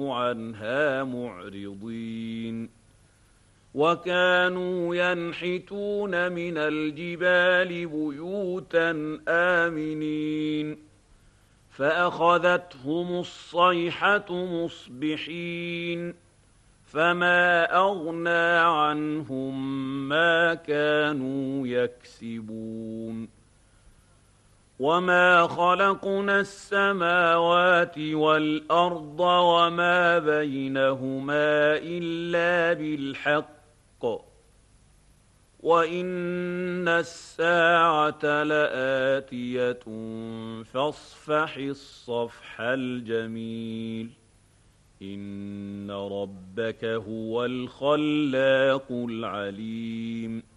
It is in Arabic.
عنها معرضين وكانوا ينحتون من الجبال بيوتا آمنين فأخذتهم الصيحة مصبحين فما أغنى عنهم ما كانوا يكسبون وما خلقنا السماوات والأرض وما بينهما إلا بالحق وإن الساعة لآتية فاصفح الصفح الجميل إن ربك هو الخلاق العليم